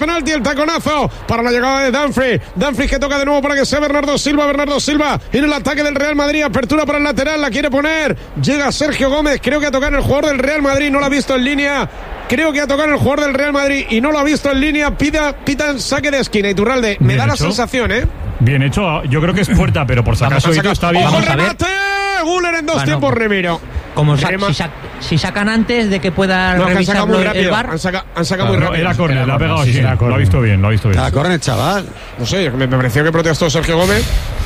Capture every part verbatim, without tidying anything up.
penalti, el taconazo para la llegada de Dumfries. Dumfries que toca de nuevo para que sea Bernardo Silva. Bernardo Silva en el ataque del Real Madrid. Apertura para el lateral, la quiere poner. Llega Sergio Gómez. Creo que a tocar el jugador del Real Madrid. No lo ha visto en línea. Creo que a tocar el jugador del Real Madrid y no lo ha visto en línea. Pida, pitan saque de esquina. Iturralde, me Bien da la hecho. sensación, ¿eh? Bien hecho. Yo creo que es puerta, pero por si Vamos acaso a sacar- está bien. ¡Ojo el Vamos a ver. remate! Guller en dos Bueno, tiempos, Remiro. Como sa- Rema- si, sa- si sacan antes de que pueda No, que han sacado revisarlo muy el rápido. VAR. Han sacado, han sacado Claro, muy no, rápido. era córner, la ha pegado sí, así. era Lo córner. ha visto bien, lo ha visto bien. La corre el chaval. No sé, me, me pareció que protestó Sergio Gómez.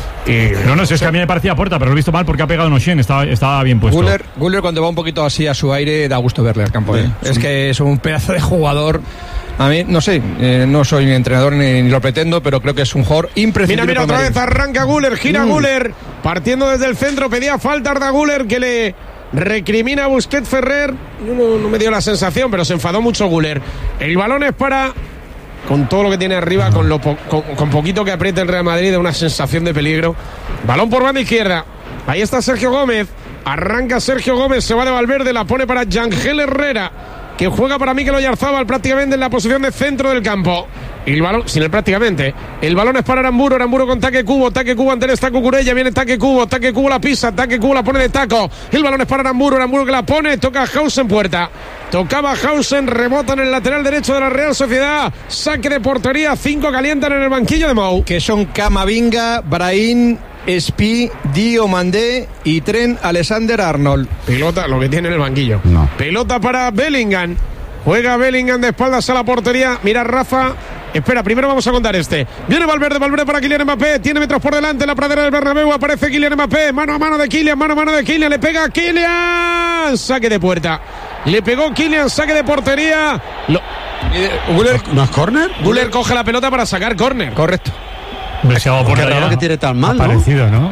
Y No, no, si es que a mí me parecía puerta, pero lo he visto mal porque ha pegado en Oshien, estaba, estaba bien puesto. Guller, Guller cuando va un poquito así a su aire da gusto verle al campo. ¿eh? Es que es un pedazo de jugador. A mí, no sé, eh, no soy ni entrenador ni, ni lo pretendo, pero creo que es un jugador Mira, imprescindible. mira, para otra Madrid. vez arranca Guller, gira Mm. Guller, partiendo desde el centro, pedía falta Arda Guller que le recrimina a Busquets Ferrer. No, no me dio la sensación, pero se enfadó mucho Guller. El balón es para, con todo lo que tiene arriba, con, lo po- con, con poquito que apriete el Real Madrid, de una sensación de peligro. Balón por banda izquierda. Ahí está Sergio Gómez. Arranca Sergio Gómez, se va de Valverde, la pone para Yangel Herrera, que juega para Mikel Oyarzabal prácticamente en la posición de centro del campo. Y el balón, sin el prácticamente, el balón es para Aramburu, Aramburu con Taque Cubo, Taque Cubo ante él está Cucurella, viene Taque Cubo, Taque Cubo la pisa, Taque Cubo la pone de taco. El balón es para Aramburu, Aramburu que la pone, toca Hausen puerta. Tocaba Hausen, rebota en el lateral derecho de la Real Sociedad, saque de portería, cinco calientan en el banquillo de Mou. Que son Camavinga, Brahim, Espi, Diomandé y Trent Alexander-Arnold. Pelota, lo que tiene en el banquillo. No. Pelota para Bellingham. Juega Bellingham de espaldas a la portería. Mira Rafa. Espera, primero vamos a contar este. Viene Valverde, Valverde para Kylian Mbappé. Tiene metros por delante en la pradera del Bernabéu. Aparece Kylian Mbappé. Mano a mano de Kylian, mano a mano de Kylian. Le pega a Kylian. Saque de puerta. Le pegó Kylian, saque de portería. Lo- Guller, ¿No es córner? Guller coge la pelota para sacar córner. correcto. Hombre, se ha dado por Qué allá. raro que tire tan mal, ¿no? Parecido, ¿no?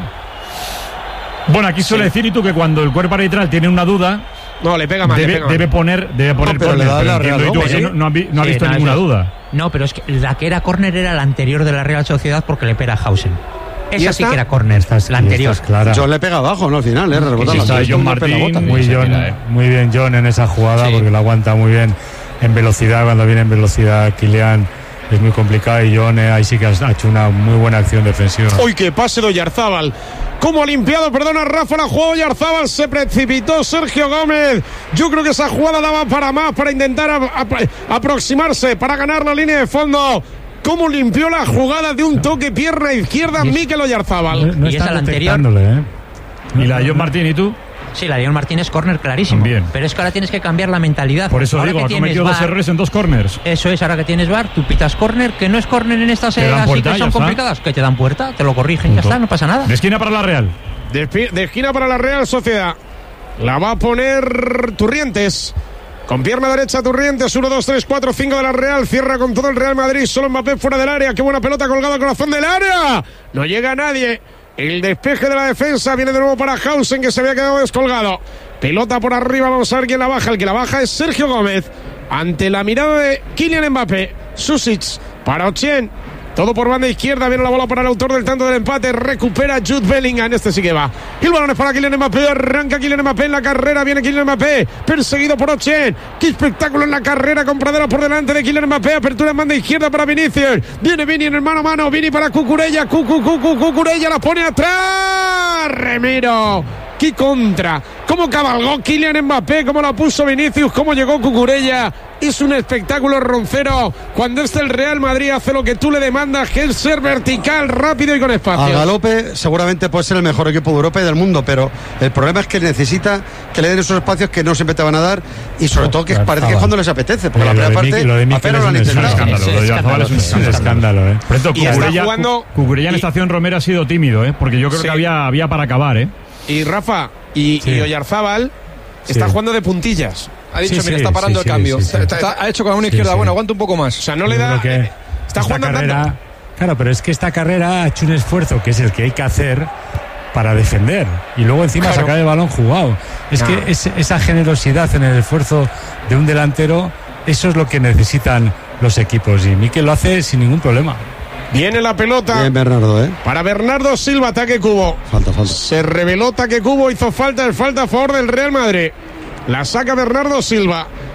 Bueno, aquí suele decir y tú que cuando el cuerpo arbitral tiene una duda, No, le pega mal. le debe, pega mal. debe poner, debe poner pero córner, le da pero la entiendo Real, y tú ¿no? que no, no ha, vi- no ha Sí, visto no, ninguna eso- duda. No, pero es que la que era córner era la anterior de la Real Sociedad porque le pega a Hausen. ¿Y Esa sí esta? que era córner, la anterior. Clara. John le pega abajo, ¿no? Al final, ¿eh? Rebota Sí, la está pelota, John una pelota. Martín, Muy, se John, mira, eh. muy bien John en esa jugada Sí. porque la aguanta muy bien en velocidad. Cuando viene en velocidad Kylian es muy complicado y John eh, ahí sí que ha ha hecho una muy buena acción defensiva. Uy, qué pase de Oyarzábal. Como ha limpiado, perdona, Rafa, la jugada Oyarzábal, se precipitó Sergio Gómez. Yo creo que esa jugada daba para más, para intentar a- a- aproximarse, para ganar la línea de fondo. Cómo limpió la jugada de un toque pierna izquierda Mikel Oyarzábal. No Y está esa la anterior. detectándole, ¿eh? Y la de John Martín, ¿y tú? Sí, la de John Martín es córner clarísimo. Bien. Pero es que ahora tienes que cambiar la mentalidad. Por eso Ahora digo, que ha tienes cometido dos VAR, errores en dos corners. Eso es, ahora que tienes VAR, tú pitas córner, que no es córner en estas Te dan eh, así puerta, que ya son está. complicadas, que te dan puerta, te lo corrigen, ya Punto. está, no pasa nada. De esquina para la Real. De, espi- de esquina para la Real Sociedad. La va a poner Turrientes. Con pierna derecha Turrientes, uno, dos, tres, cuatro, cinco de la Real. Cierra con todo el Real Madrid. Solo Mbappé fuera del área. Qué buena pelota colgada al corazón del área. No llega nadie. El despeje de la defensa viene de nuevo para Hausen, que se había quedado descolgado. Pelota por arriba, vamos a ver quién la baja. El que la baja es Sergio Gómez. Ante la mirada de Kylian Mbappé. Susic para Ochen. Todo por banda izquierda, viene la bola para el autor del tanto del empate, recupera Jude Bellingham, este sí que va. Y el balón es para Kylian Mbappé, arranca Kylian Mbappé en la carrera, viene Kylian Mbappé, perseguido por Ochen. Qué espectáculo en la carrera, con Pradera por delante de Kylian Mbappé, apertura en banda izquierda para Vinicius. Viene Vini en el mano a mano, Vini para Cucurella, Cucu, Cucu, Cucurella la pone atrás. Remiro. ¡Qué contra! ¿Cómo cabalgó Kylian Mbappé? ¿Cómo la puso Vinicius? ¿Cómo llegó Cucurella? Es un espectáculo roncero. Cuando este el Real Madrid hace lo que tú le demandas, que es ser vertical, rápido y con espacio. Al galope seguramente puede ser el mejor equipo de Europa y del mundo, pero el problema es que necesita que le den esos espacios que no siempre te van a dar y sobre todo que Claro, parece que estaba. es cuando les apetece, porque Lo la de primera Miki- parte lo de Mikel apenas es lo han un intentado. escándalo. Es Lo de Oyarzabal es un Es un escándalo. escándalo, ¿eh? Por cierto, Y está Cucurella, jugando- Cucurella en y- estación Romero ha sido tímido, ¿eh? Porque yo creo Sí. que había, había para acabar, ¿eh? Y Rafa y, Sí. y Oyarzábal está Sí. jugando de puntillas. Ha dicho, Sí, mira, sí, está parando sí, el cambio. sí, sí, sí. Está- está- ha hecho con la mano izquierda, sí. bueno, aguanta un poco más. O sea, no le Yo da. creo que Está esta jugando carrera, andando. claro, pero es que esta carrera ha hecho un esfuerzo que es el que hay que hacer para defender y luego encima Claro. sacar el balón jugado. Es No. que es- esa generosidad en el esfuerzo de un delantero, eso es lo que necesitan los equipos y Mikel lo hace sin ningún problema. Viene la pelota Bien, Bernardo, ¿eh? para Bernardo Silva, ataque Cubo. Falta, falta. Se reveló ataque Cubo, hizo falta, el falta a favor del Real Madrid. La saca Bernardo Silva.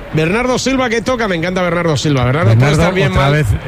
Bernardo Silva que toca, me encanta Bernardo Silva. Bernardo, puede Bernardo estar bien otra mal. vez